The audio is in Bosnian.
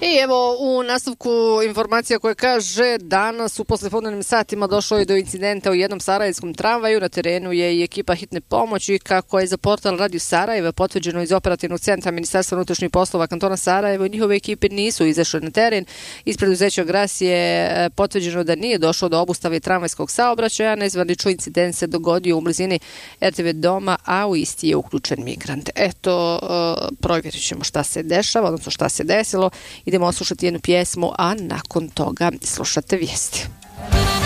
I evo u nastavku informacija koja kaže danas u poslepodnevnim satima došlo je do incidenta u jednom sarajevskom tramvaju. Na terenu je i ekipa hitne pomoći. Kako je za portal Radio Sarajeva potvrđeno iz operativnog centra Ministarstva unutrašnjih poslova kantona Sarajevo, njihove ekipe nisu izašle na teren. Iz preduzeća Gras je potvrđeno da nije došlo do obustave tramvajskog saobraćaja. Nezvaničan incident se dogodio u blizini RTV doma, a u isti je uključen migrant. Eto, provjerit ćemo šta se dešava, odnosno šta se desilo. Idemo oslušati jednu pjesmu, a nakon toga slušate vijesti.